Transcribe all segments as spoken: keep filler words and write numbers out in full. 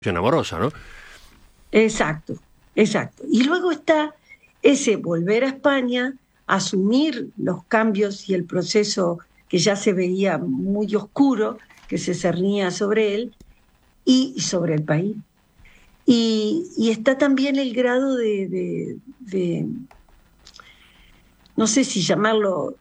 amorosa, ¿no? Exacto, exacto. Y luego está ese volver a España, asumir los cambios y el proceso que ya se veía muy oscuro, que se cernía sobre él y sobre el país. Y, y está también el grado de, de, de, no sé si llamarlo,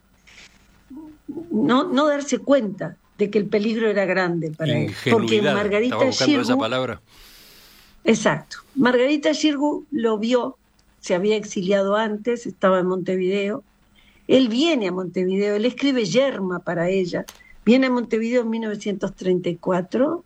no, no darse cuenta de que el peligro era grande para él. Porque Margarita estaba buscando Xirgu, esa palabra. Exacto. Margarita Xirgu lo vio, se había exiliado antes, estaba en Montevideo. Él viene a Montevideo, él escribe Yerma para ella. Viene a Montevideo en mil novecientos treinta y cuatro.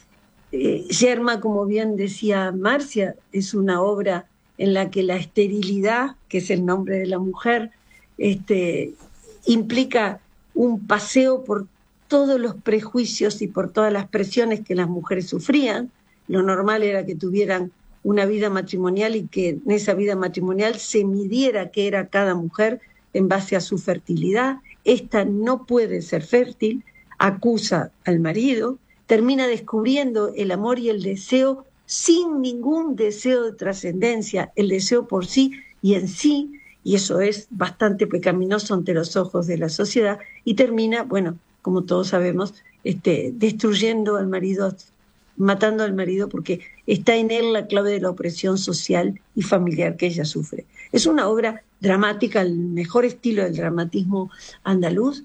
Eh, Yerma, como bien decía Marcia, es una obra en la que la esterilidad, que es el nombre de la mujer, este, implica un paseo por todos los prejuicios y por todas las presiones que las mujeres sufrían. Lo normal era que tuvieran una vida matrimonial y que en esa vida matrimonial se midiera qué era cada mujer en base a su fertilidad. Esta no puede ser fértil, acusa al marido, termina descubriendo el amor y el deseo sin ningún deseo de trascendencia, el deseo por sí y en sí, y eso es bastante pecaminoso ante los ojos de la sociedad, y termina, bueno, como todos sabemos, este, destruyendo al marido, matando al marido, porque está en él la clave de la opresión social y familiar que ella sufre. Es una obra dramática, el mejor estilo del dramatismo andaluz,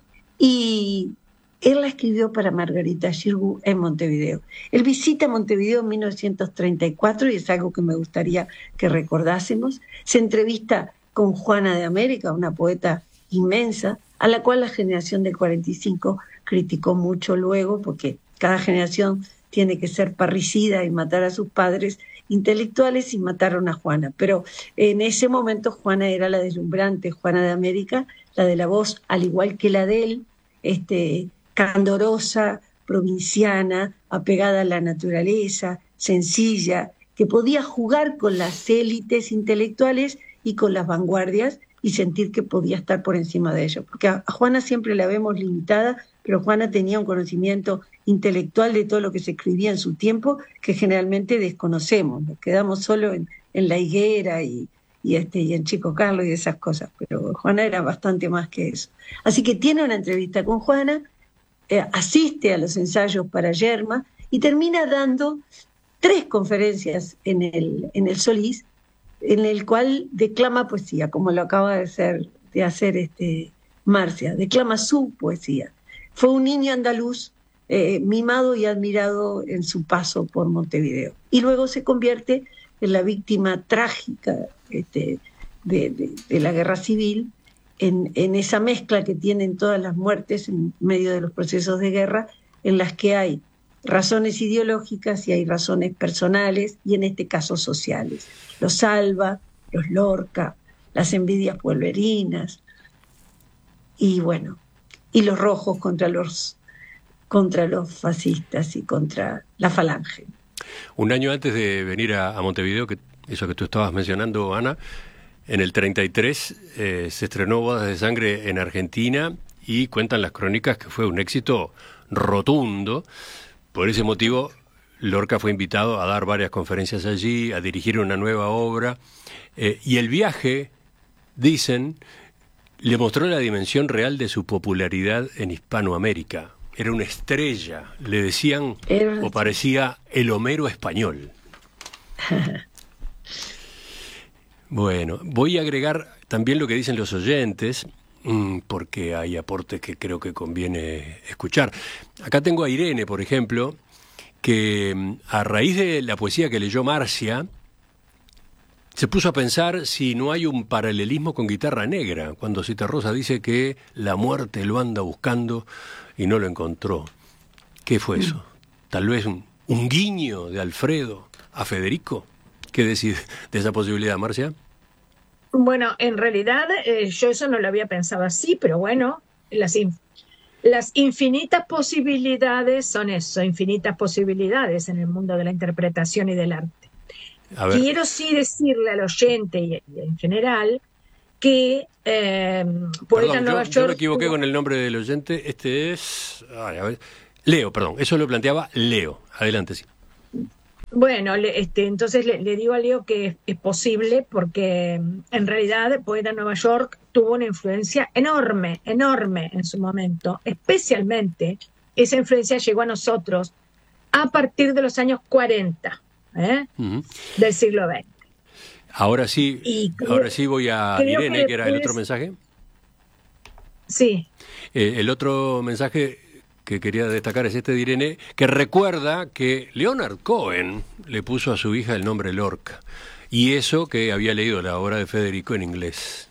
y él la escribió para Margarita Xirgu en Montevideo. Él visita Montevideo en mil novecientos treinta y cuatro y es algo que me gustaría que recordásemos. Se entrevista con Juana de América, una poeta inmensa, a la cual la generación del cuarenta y cinco criticó mucho luego, porque cada generación tiene que ser parricida y matar a sus padres intelectuales, y mataron a Juana. Pero en ese momento Juana era la deslumbrante Juana de América, la de la voz, al igual que la de él, este, candorosa, provinciana, apegada a la naturaleza, sencilla, que podía jugar con las élites intelectuales y con las vanguardias y sentir que podía estar por encima de ellos. Porque a Juana siempre la vemos limitada, pero Juana tenía un conocimiento intelectual de todo lo que se escribía en su tiempo que generalmente desconocemos, nos quedamos solo en, en La Higuera y, y, este, y en Chico Carlos y esas cosas, pero Juana era bastante más que eso. Así que tiene una entrevista con Juana, eh, asiste a los ensayos para Yerma y termina dando tres conferencias en el, en el Solís, en el cual declama poesía, como lo acaba de hacer, de hacer este, Marcia, declama su poesía. Fue un niño andaluz eh, mimado y admirado en su paso por Montevideo. Y luego se convierte en la víctima trágica este, de, de, de la guerra civil, en, en esa mezcla que tienen todas las muertes en medio de los procesos de guerra, en las que hay razones ideológicas y hay razones personales, y en este caso sociales. Los Alba, los Lorca, las envidias pueblerinas, y bueno, y los rojos contra los, contra los fascistas y contra la falange. Un año antes de venir a, a Montevideo, que eso que tú estabas mencionando, Ana, en el treinta y tres eh, se estrenó Bodas de Sangre en Argentina, y cuentan las crónicas que fue un éxito rotundo. Por ese motivo, Lorca fue invitado a dar varias conferencias allí, a dirigir una nueva obra, eh, y el viaje, dicen, le mostró la dimensión real de su popularidad en Hispanoamérica. Era una estrella, le decían, Era... o parecía el Homero español. Bueno, voy a agregar también lo que dicen los oyentes, porque hay aportes que creo que conviene escuchar. Acá tengo a Irene, por ejemplo, que a raíz de la poesía que leyó Marcia, se puso a pensar si no hay un paralelismo con Guitarra Negra, cuando Citarrosa dice que la muerte lo anda buscando y no lo encontró. ¿Qué fue eso? ¿Tal vez un, un guiño de Alfredo a Federico? ¿Qué decís de esa posibilidad, Marcia? Bueno, en realidad eh, yo eso no lo había pensado así, pero bueno, las, in, las infinitas posibilidades son eso, infinitas posibilidades en el mundo de la interpretación y del arte. Quiero sí decirle al oyente y, y en general que eh, Poeta Perdón, Nueva yo, York... Yo me equivoqué con el nombre del oyente, este es... Ay, a ver, Leo, perdón, eso lo planteaba Leo. Adelante, sí. Bueno, le- este, entonces le, le digo a Leo que es, es posible porque mm, en realidad Poeta Nueva York tuvo una influencia enorme, enorme en su momento. Especialmente esa influencia llegó a nosotros a partir de los años cuarenta, ¿eh? Ujú. del siglo veinte. Ahora sí, Y creo, ahora sí voy a creo que Irene, que era el otro después, mensaje. sí, Eh, el otro mensaje que quería destacar es este de Irene, que recuerda que Leonard Cohen le puso a su hija el nombre Lorca, y eso que había leído la obra de Federico en inglés.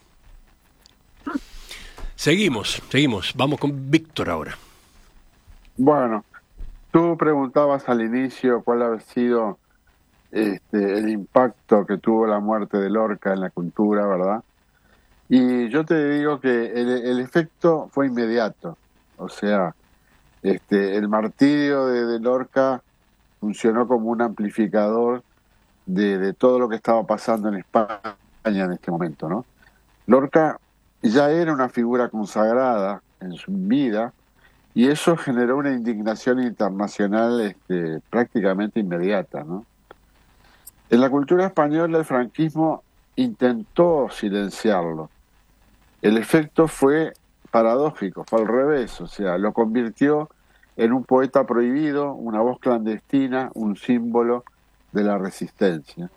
Seguimos, seguimos. Vamos con Víctor ahora. Bueno, tú preguntabas al inicio cuál había sido este, el impacto que tuvo la muerte de Lorca en la cultura, ¿verdad? Y yo te digo que el, el efecto fue inmediato. O sea, este, el martirio de, de Lorca funcionó como un amplificador de, de todo lo que estaba pasando en España en este momento, ¿no? Lorca ya era una figura consagrada en su vida y eso generó una indignación internacional este, prácticamente inmediata, ¿no? En la cultura española el franquismo intentó silenciarlo. El efecto fue paradójico, fue al revés, o sea, lo convirtió en un poeta prohibido, una voz clandestina, un símbolo de la resistencia.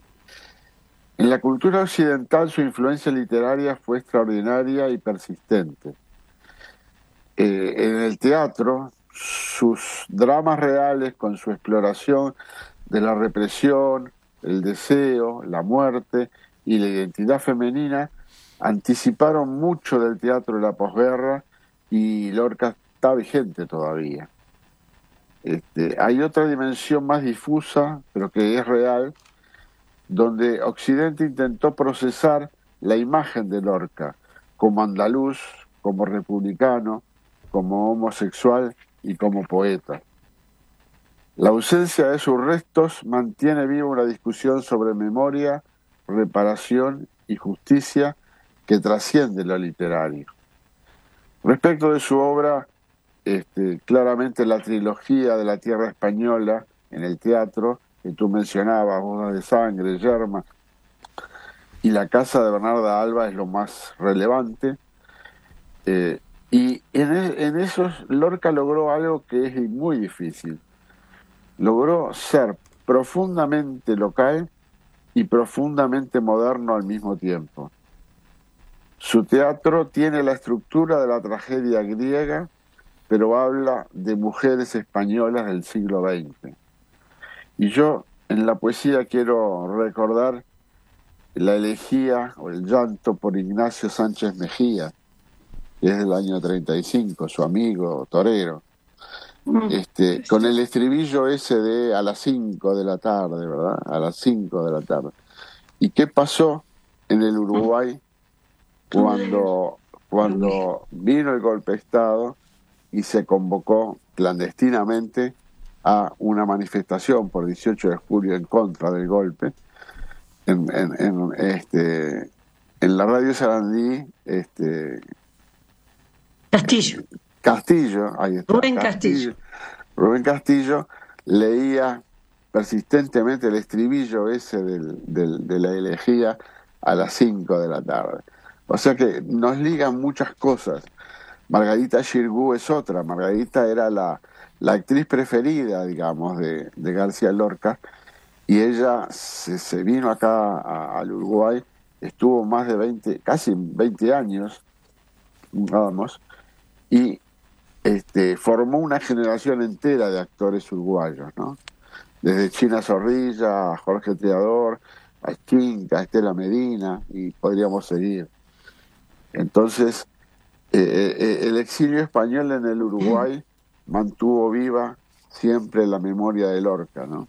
En la cultura occidental su influencia literaria fue extraordinaria y persistente. Eh, en el teatro, sus dramas reales con su exploración de la represión, el deseo, la muerte y la identidad femenina anticiparon mucho del teatro de la posguerra y Lorca está vigente todavía. Este, hay otra dimensión más difusa, pero que es real, donde Occidente intentó procesar la imagen de Lorca como andaluz, como republicano, como homosexual y como poeta. La ausencia de sus restos mantiene viva una discusión sobre memoria, reparación y justicia que trasciende lo literario. Respecto de su obra, este, claramente la trilogía de la Tierra Española en el teatro, que tú mencionabas, Bodas de Sangre, Yerma, y La Casa de Bernarda Alba es lo más relevante. Eh, y en, en esos Lorca logró algo que es muy difícil. Logró ser profundamente local y profundamente moderno al mismo tiempo. Su teatro tiene la estructura de la tragedia griega, pero habla de mujeres españolas del siglo veinte. Y yo en la poesía quiero recordar la elegía o el llanto por Ignacio Sánchez Mejía, que es del año treinta y cinco, su amigo torero. Este, con el estribillo ese de a las cinco de la tarde, ¿verdad? A las cinco de la tarde. ¿Y qué pasó en el Uruguay cuando, cuando vino el golpe de Estado y se convocó clandestinamente a una manifestación por dieciocho de julio en contra del golpe? En, en, en, este, en la radio Sarandí, este, Castillo. Castillo, ahí está. Rubén Castillo. Rubén Castillo leía persistentemente el estribillo ese del, del, de la elegía a las cinco de la tarde. O sea que nos ligan muchas cosas. Margarita Xirgu es otra. Margarita era la, la actriz preferida, digamos, de, de García Lorca, y ella se, se vino acá a, al Uruguay, estuvo más de veinte, casi veinte años, vamos, y Este, formó una generación entera de actores uruguayos, ¿no? Desde China Zorrilla, a Jorge Triador, a Esquinca, a Estela Medina, y podríamos seguir. Entonces, eh, eh, el exilio español en el Uruguay mantuvo viva siempre la memoria de Lorca, ¿no?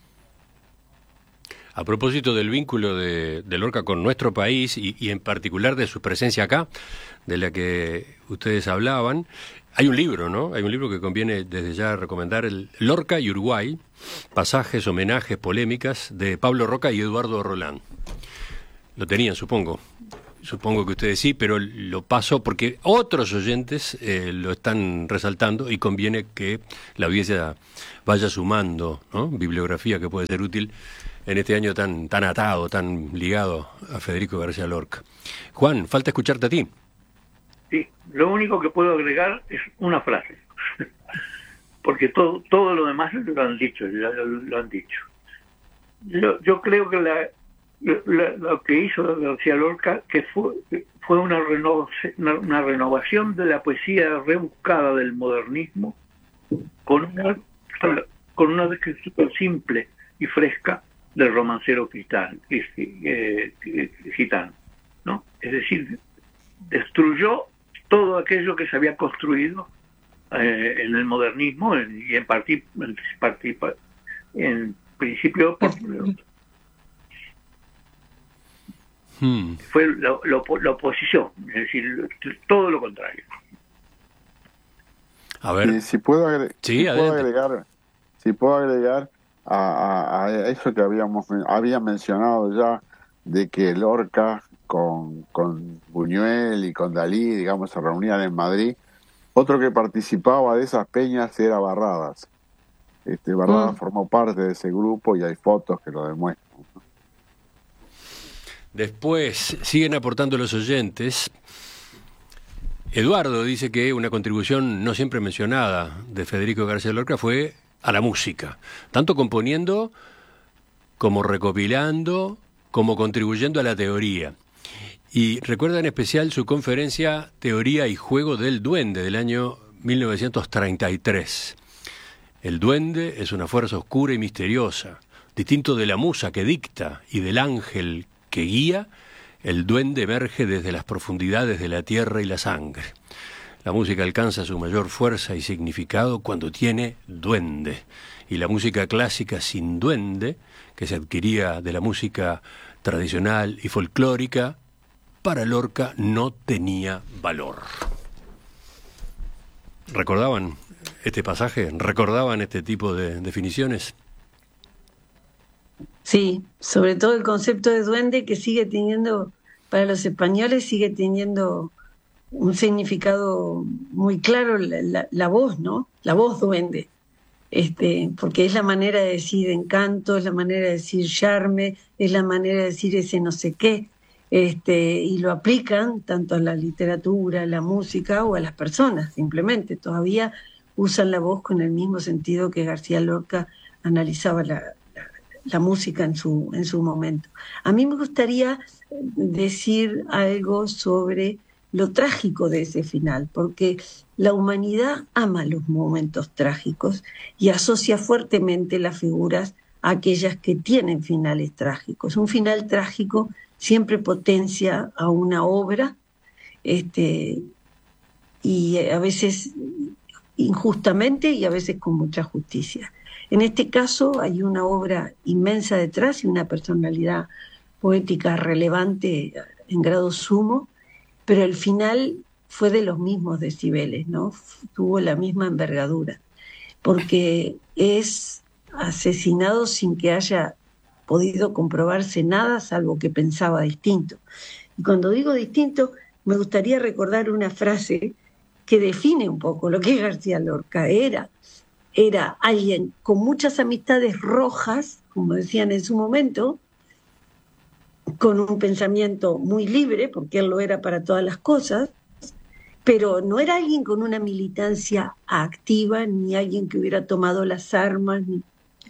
A propósito del vínculo de, de Lorca con nuestro país y, y en particular de su presencia acá, de la que ustedes hablaban, hay un libro, ¿no? Hay un libro que conviene desde ya recomendar, el Lorca y Uruguay, pasajes, homenajes, polémicas, de Pablo Roca y Eduardo Roland. Lo tenían, supongo. supongo que ustedes sí, pero lo paso porque otros oyentes eh, lo están resaltando y conviene que la audiencia vaya sumando, ¿no?, bibliografía que puede ser útil en este año tan, tan atado, tan ligado a Federico García Lorca. Juan, falta escucharte a ti. Sí, lo único que puedo agregar es una frase, porque todo todo lo demás lo han dicho, lo, lo han dicho. Yo, yo creo que la, la, lo que hizo García Lorca que fue fue una, reno, una, una renovación de la poesía rebuscada del modernismo con una con una descripción simple y fresca del romancero gitano, eh, gitano, ¿no? Es decir, destruyó todo aquello que se había construido eh, en el modernismo en, y en, parti, en, parti, en principio por hmm. fue la, la, la oposición, es decir, todo lo contrario. A ver, y si puedo, agregar, sí, si puedo agregar, si puedo agregar a, a, a eso que habíamos había mencionado ya, de que Lorca con, con Buñuel y con Dalí, digamos, se reunían en Madrid. Otro que participaba de esas peñas era Barradas. Este, Barradas mm. formó parte de ese grupo y hay fotos que lo demuestran. Después siguen aportando los oyentes. Eduardo dice que una contribución no siempre mencionada de Federico García Lorca fue a la música, tanto componiendo como recopilando, como contribuyendo a la teoría. Y recuerda en especial su conferencia Teoría y Juego del Duende del año mil novecientos treinta y tres. El duende es una fuerza oscura y misteriosa. Distinto de la musa que dicta y del ángel que guía, el duende emerge desde las profundidades de la tierra y la sangre. La música alcanza su mayor fuerza y significado cuando tiene duende. Y la música clásica sin duende, que se adquiría de la música tradicional y folclórica, para Lorca no tenía valor. ¿Recordaban este pasaje? ¿Recordaban este tipo de definiciones? Sí, sobre todo el concepto de duende, que sigue teniendo, para los españoles, sigue teniendo un significado muy claro, la, la, la voz, ¿no? La voz duende. Este, porque es la manera de decir encanto, es la manera de decir charme, es la manera de decir ese no sé qué. Este, y lo aplican tanto a la literatura, a la música o a las personas, simplemente. Todavía usan la voz con el mismo sentido que García Lorca analizaba la, la, la música en su, en su momento. A mí me gustaría decir algo sobre lo trágico de ese final, porque la humanidad ama los momentos trágicos y asocia fuertemente las figuras a aquellas que tienen finales trágicos. Un final trágico siempre potencia a una obra, este, y a veces injustamente y a veces con mucha justicia. En este caso hay una obra inmensa detrás y una personalidad poética relevante en grado sumo, pero el final fue de los mismos decibeles, ¿no? Tuvo la misma envergadura, porque es asesinado sin que haya podido comprobarse nada, salvo que pensaba distinto. Y cuando digo distinto, me gustaría recordar una frase que define un poco lo que García Lorca era. Era alguien con muchas amistades rojas, como decían en su momento, con un pensamiento muy libre, porque él lo era para todas las cosas, pero no era alguien con una militancia activa, ni alguien que hubiera tomado las armas, ni...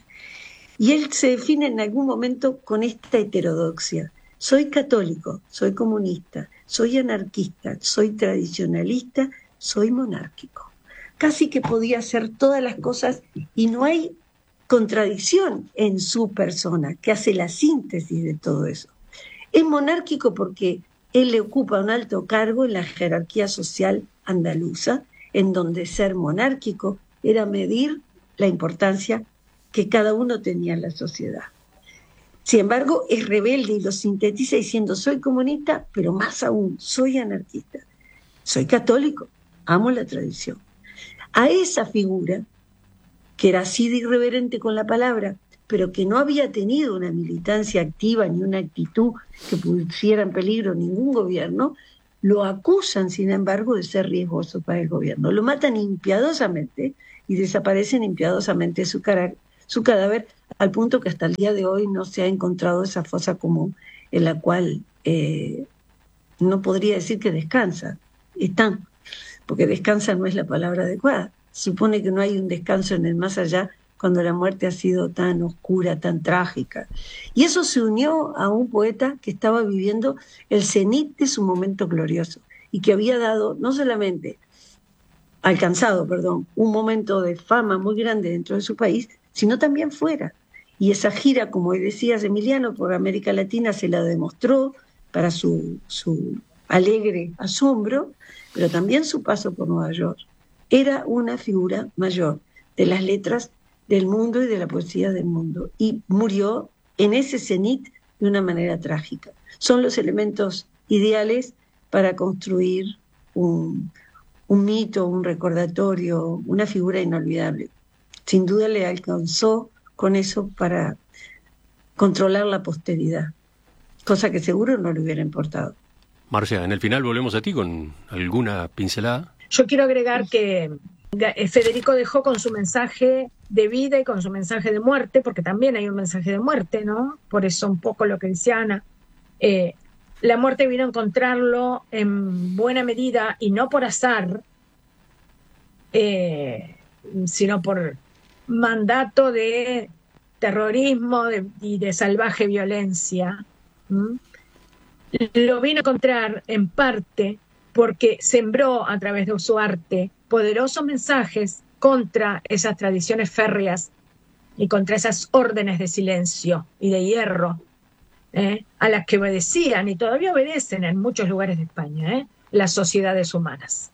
Y él se define en algún momento con esta heterodoxia. Soy católico, soy comunista, soy anarquista, soy tradicionalista, soy monárquico. Casi que podía hacer todas las cosas y no hay contradicción en su persona, que hace la síntesis de todo eso. Es monárquico porque él le ocupa un alto cargo en la jerarquía social andaluza, en donde ser monárquico era medir la importancia que cada uno tenía en la sociedad. Sin embargo, es rebelde y lo sintetiza diciendo: soy comunista, pero más aún, soy anarquista. Soy católico, amo la tradición. A esa figura, que era así de irreverente con la palabra, pero que no había tenido una militancia activa ni una actitud que pusiera en peligro ningún gobierno, lo acusan, sin embargo, de ser riesgoso para el gobierno. Lo matan impiadosamente y desaparecen impiadosamente su, cara, su cadáver, al punto que hasta el día de hoy no se ha encontrado esa fosa común en la cual eh, no podría decir que descansa. Están, porque descansa no es la palabra adecuada. Supone que no hay un descanso en el más allá cuando la muerte ha sido tan oscura, tan trágica. Y eso se unió a un poeta que estaba viviendo el cenit de su momento glorioso y que había dado, no solamente alcanzado, perdón, un momento de fama muy grande dentro de su país, sino también fuera. Y esa gira, como decías, Emiliano, por América Latina se la demostró para su, su alegre asombro, pero también su paso por Nueva York. Era una figura mayor de las letras del mundo y de la poesía del mundo, y murió en ese cenit de una manera trágica. Son los elementos ideales para construir un, un mito, un recordatorio, una figura inolvidable. Sin duda le alcanzó con eso para controlar la posteridad, cosa que seguro no le hubiera importado. Marcia, en el final volvemos a ti con alguna pincelada. Yo quiero agregar que Federico dejó con su mensaje de vida y con su mensaje de muerte, porque también hay un mensaje de muerte, ¿no? Por eso un poco lo que decía Ana, eh, la muerte vino a encontrarlo en buena medida y no por azar, eh, sino por mandato de terrorismo de, y de salvaje violencia. ¿Mm? Lo vino a encontrar en parte porque sembró a través de su arte poderosos mensajes contra esas tradiciones férreas y contra esas órdenes de silencio y de hierro ¿eh? a las que obedecían y todavía obedecen en muchos lugares de España ¿eh? las sociedades humanas.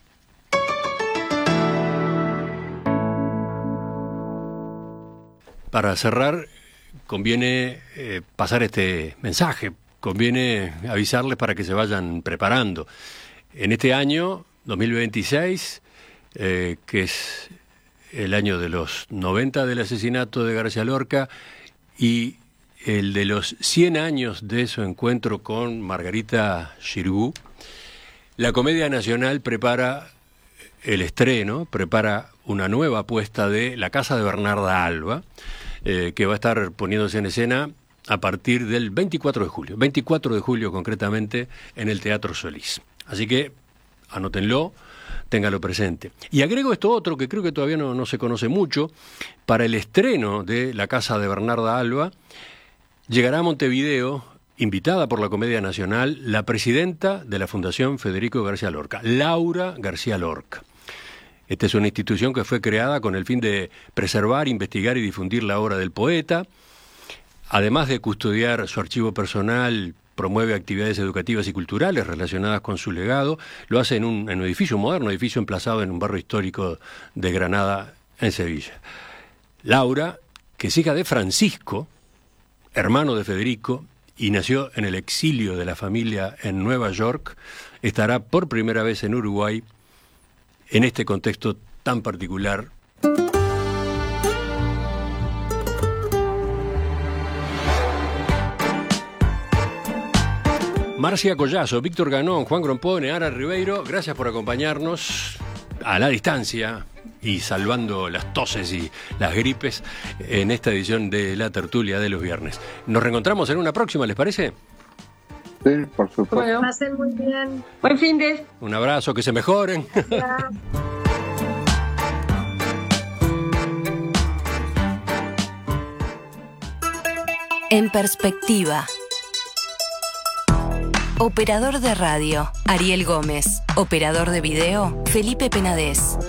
Para cerrar, conviene eh, pasar este mensaje, conviene avisarles para que se vayan preparando. En este año, dos mil veintiséis, eh, que es el año de los noventa del asesinato de García Lorca y el de los cien años de su encuentro con Margarita Xirgu, la Comedia Nacional prepara el estreno, prepara una nueva apuesta de La Casa de Bernarda Alba, eh, que va a estar poniéndose en escena a partir del veinticuatro de julio, veinticuatro de julio concretamente, en el Teatro Solís. Así que anótenlo, téngalo presente. Y agrego esto otro que creo que todavía no, no se conoce mucho. Para el estreno de La Casa de Bernarda Alba, llegará a Montevideo, invitada por la Comedia Nacional, la presidenta de la Fundación Federico García Lorca, Laura García Lorca. Esta es una institución que fue creada con el fin de preservar, investigar y difundir la obra del poeta. Además de custodiar su archivo personal, promueve actividades educativas y culturales relacionadas con su legado. Lo hace en un, en un edificio moderno, edificio emplazado en un barrio histórico de Granada, en Sevilla. Laura, que es hija de Francisco, hermano de Federico, y nació en el exilio de la familia en Nueva York, estará por primera vez en Uruguay en este contexto tan particular. Marcia Collazo, Víctor Ganón, Juan Grompone, Ana Ribeiro, gracias por acompañarnos a la distancia y salvando las toses y las gripes en esta edición de La Tertulia de los viernes. Nos reencontramos en una próxima, ¿les parece? Sí, por supuesto. Bueno, pasen muy bien. Buen fin de... Un abrazo, que se mejoren. Ya. En perspectiva. Operador de radio, Ariel Gómez. Operador de video, Felipe Penades.